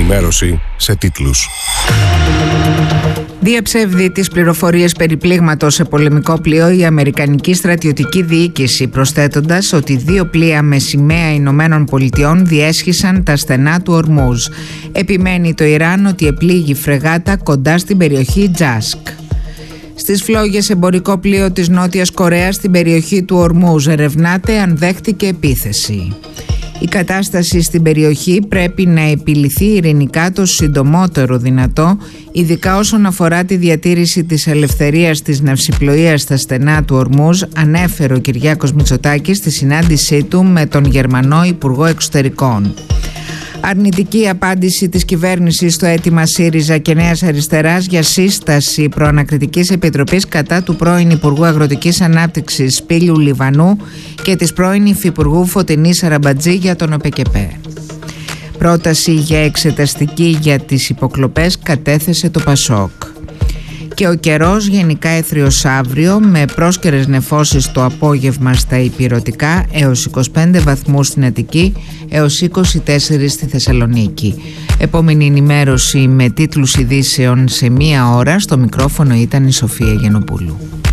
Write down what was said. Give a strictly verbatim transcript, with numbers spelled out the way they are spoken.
ενημέρωση σε τίτλους. Διαψεύδει τις πληροφορίες περί πλήγματος σε πολεμικό πλοίο η Αμερικανική στρατιωτική διοίκηση, προσθέτοντας ότι δύο πλοία με σημαία Ηνωμένων Πολιτειών διέσχισαν τα στενά του Ορμούζ. Επιμένει το Ιράν ότι επλήγει φρεγάτα κοντά στην περιοχή Τζάσκ. Στις φλόγες εμπορικό πλοίο της Νότιας Κορέας στην περιοχή του Ορμούζ ερευνάται αν δέχτηκε επίθεση. Η κατάσταση στην περιοχή πρέπει να επιληθεί ειρηνικά το συντομότερο δυνατό, ειδικά όσον αφορά τη διατήρηση της ελευθερίας της ναυσιπλοείας στα στενά του Ορμούζ, ανέφερε ο Κυριάκος Μητσοτάκης στη συνάντησή του με τον Γερμανό Υπουργό Εξωτερικών. Αρνητική απάντηση της κυβέρνησης στο αίτημα ΣΥΡΙΖΑ και Νέας Αριστεράς για σύσταση προανακριτικής επιτροπής κατά του πρώην Υπουργού Αγροτικής Ανάπτυξης Σπύλιου Λιβανού και της πρώην Υφυπουργού Φωτεινής Αραμπατζή για τον ΟΠΕΚΕΠΕ. Πρόταση για εξεταστική για τις υποκλοπές κατέθεσε το ΠΑΣΟΚ. Και ο καιρός γενικά έθριος αύριο, με πρόσκαιρες νεφώσεις το απόγευμα στα ηπειρωτικά, έως είκοσι πέντε βαθμούς στην Αττική, έως είκοσι τέσσερα στη Θεσσαλονίκη. Επόμενη ενημέρωση με τίτλους ειδήσεων σε μία ώρα. Στο μικρόφωνο ήταν η Σοφία Γενοπούλου.